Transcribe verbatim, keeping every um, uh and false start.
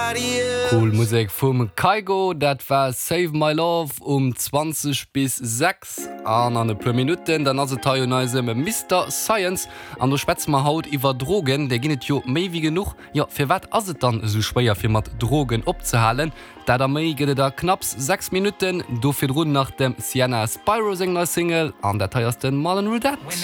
somebody else. Cool Musik vom Kaigo, dat war Save My Love um zwanzig bis sechs an an paar Minuten, dann also teilweise Mister Science an der Spätzmer Haut iwwer Drogen, der ginnet jo méi wie genug. Ja, für wat as het dann so schwer für mat Drogen opzuhalen? Da da méi gët da knapps sechs Minuten, do fir run nach dem Sienna Spyro Singer Single an der teiersten Malen Rudat.